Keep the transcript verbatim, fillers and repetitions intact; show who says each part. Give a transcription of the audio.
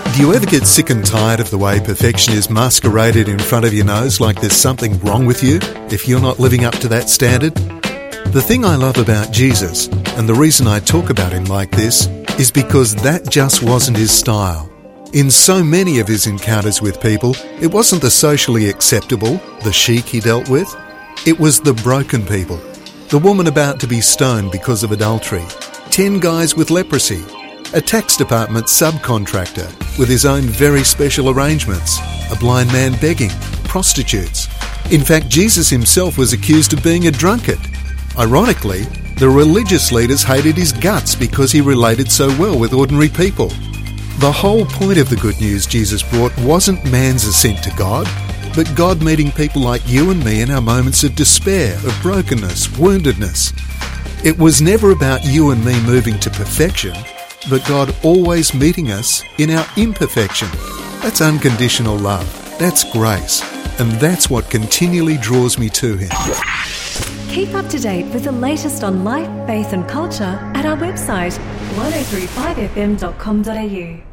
Speaker 1: Do you ever get sick and tired of the way perfection is masqueraded in front of your nose like there's something wrong with you if you're not living up to that standard? The thing I love about Jesus, and the reason I talk about him like this, is because that just wasn't his style. In so many of his encounters with people, it wasn't the socially acceptable, the chic he dealt with. It was the broken people. The woman about to be stoned because of adultery. Ten guys with leprosy. A tax department subcontractor with his own very special arrangements. A blind man begging. Prostitutes. In fact, Jesus himself was accused of being a drunkard. Ironically, the religious leaders hated his guts because he related so well with ordinary people. The whole point of the good news Jesus brought wasn't man's ascent to God, but God meeting people like you and me in our moments of despair, of brokenness, woundedness. It was never about you and me moving to perfection, but God always meeting us in our imperfection. That's unconditional love. That's grace. And that's what continually draws me to him.
Speaker 2: Keep up to date with the latest on life, faith and culture at our website, ten thirty-five f m dot com dot a u.